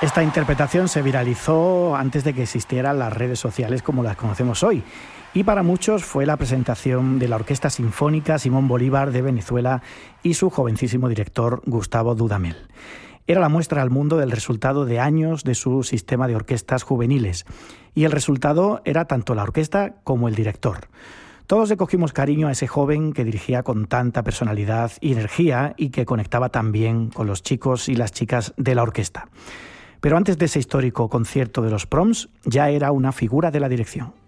Esta interpretación se viralizó antes de que existieran las redes sociales como las conocemos hoy. Y para muchos fue la presentación de la Orquesta Sinfónica Simón Bolívar de Venezuela y su jovencísimo director Gustavo Dudamel. Era la muestra al mundo del resultado de años de su sistema de orquestas juveniles. Y el resultado era tanto la orquesta como el director. Todos le cogimos cariño a ese joven que dirigía con tanta personalidad y energía y que conectaba tan bien con los chicos y las chicas de la orquesta. Pero antes de ese histórico concierto de los Proms, ya era una figura de la dirección.